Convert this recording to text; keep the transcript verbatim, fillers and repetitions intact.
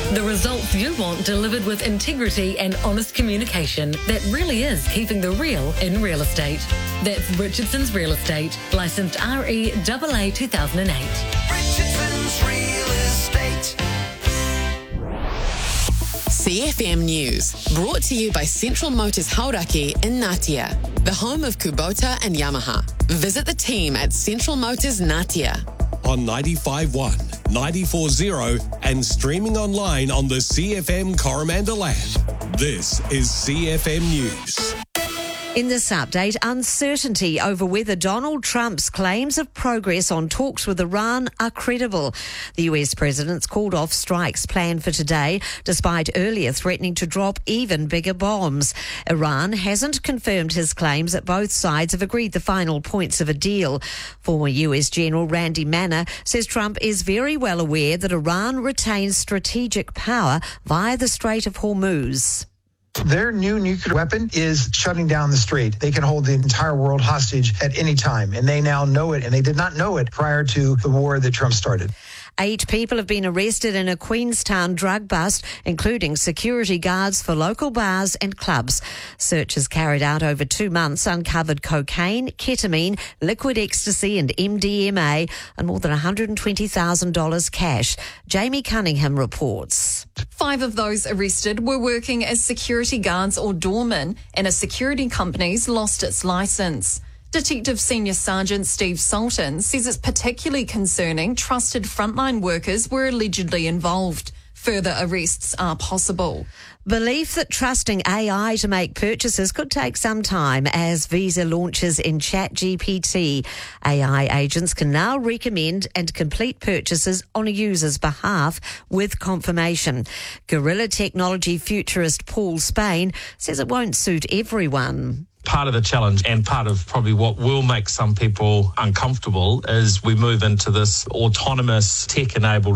The results you want delivered with integrity and honest communication that really is keeping the real in real estate. That's Richardson's Real Estate, licensed R E A A two thousand eight. Richardson's Real Estate. C F M News, brought to you by Central Motors Hauraki in Ngatea, the home of Kubota and Yamaha. Visit the team at Central Motors Ngatea. On ninety-five point one, ninety-four point zero and streaming online on the C F M Coromandel app. This is C F M News. In this update, uncertainty over whether Donald Trump's claims of progress on talks with Iran are credible. The U S president's called off strikes planned for today, despite earlier threatening to drop even bigger bombs. Iran hasn't confirmed his claims that both sides have agreed the final points of a deal. Former U S General Randy Manner says Trump is very well aware that Iran retains strategic power via the Strait of Hormuz. Their new nuclear weapon is shutting down the strait. They can hold the entire world hostage at any time, and they now know it, and they did not know it prior to the war that Trump started. Eight people have been arrested in a Queenstown drug bust, including security guards for local bars and clubs. Searches carried out over two months uncovered cocaine, ketamine, liquid ecstasy and M D M A and more than one hundred twenty thousand dollars cash. Jamie Cunningham reports. Five of those arrested were working as security guards or doormen, and a security company's lost its licence. Detective Senior Sergeant Steve Sultan says it's particularly concerning trusted frontline workers were allegedly involved. Further arrests are possible. Belief that trusting A I to make purchases could take some time as Visa launches in ChatGPT. A I agents can now recommend and complete purchases on a user's behalf with confirmation. Guerrilla technology futurist Paul Spain says it won't suit everyone. Part of the challenge and part of probably what will make some people uncomfortable is we move into this autonomous tech-enabled